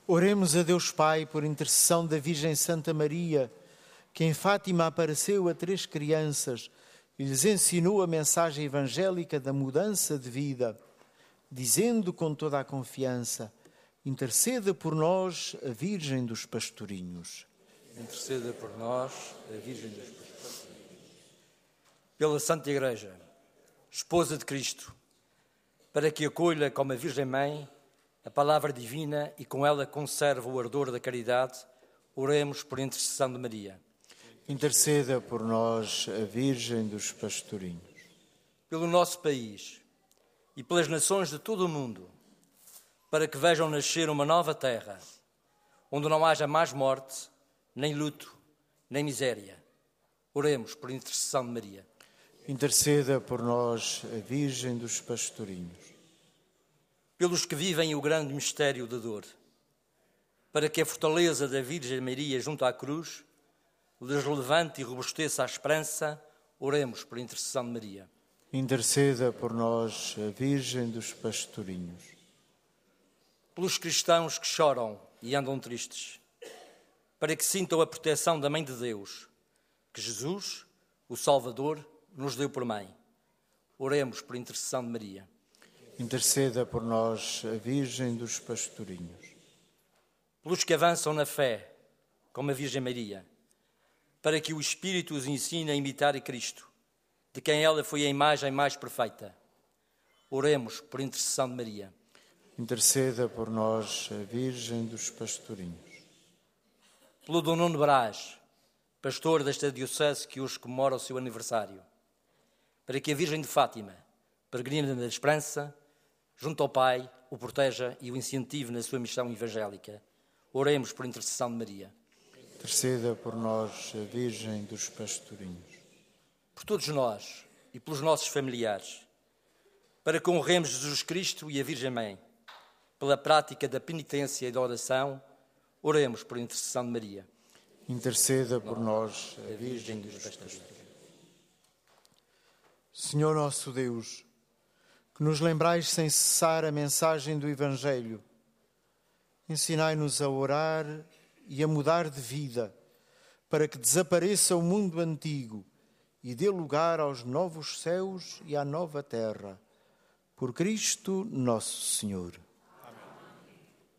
Oremos a Deus Pai por intercessão da Virgem Santa Maria, que em Fátima apareceu a 3 crianças e lhes ensinou a mensagem evangélica da mudança de vida, dizendo com toda a confiança: interceda por nós, a Virgem dos Pastorinhos. Interceda por nós, a Virgem dos Pastorinhos. Pela Santa Igreja, esposa de Cristo, para que acolha como a Virgem Mãe a palavra divina e com ela conserve o ardor da caridade, oremos por intercessão de Maria. Interceda por nós, a Virgem dos Pastorinhos. Pelo nosso país e pelas nações de todo o mundo, para que vejam nascer uma nova terra, onde não haja mais morte, nem luto, nem miséria. Oremos por intercessão de Maria. Interceda por nós, a Virgem dos Pastorinhos. Pelos que vivem o grande mistério da dor, para que a fortaleza da Virgem Maria junto à cruz lhes levante e robusteça a esperança, oremos por intercessão de Maria. Interceda por nós, a Virgem dos Pastorinhos. Pelos cristãos que choram e andam tristes, para que sintam a proteção da Mãe de Deus, que Jesus, o Salvador, nos deu por mãe. Oremos por intercessão de Maria. Interceda por nós, a Virgem dos Pastorinhos. Pelos que avançam na fé, como a Virgem Maria, para que o Espírito os ensine a imitar a Cristo, de quem ela foi a imagem mais perfeita. Oremos por intercessão de Maria. Interceda por nós, a Virgem dos Pastorinhos. Pelo Dom Nuno Brás, pastor desta diocese que hoje comemora o seu aniversário, para que a Virgem de Fátima, peregrina da esperança, junto ao Pai, o proteja e o incentive na sua missão evangélica. Oremos por intercessão de Maria. Interceda por nós, a Virgem dos Pastorinhos. Por todos nós e pelos nossos familiares, para que honremos Jesus Cristo e a Virgem Mãe, pela prática da penitência e da oração, oremos por intercessão de Maria. Interceda por nós, a Virgem dos Pastorinhos. Senhor nosso Deus, que nos lembrais sem cessar a mensagem do Evangelho, ensinai-nos a orar e a mudar de vida, para que desapareça o mundo antigo e dê lugar aos novos céus e à nova terra. Por Cristo nosso Senhor.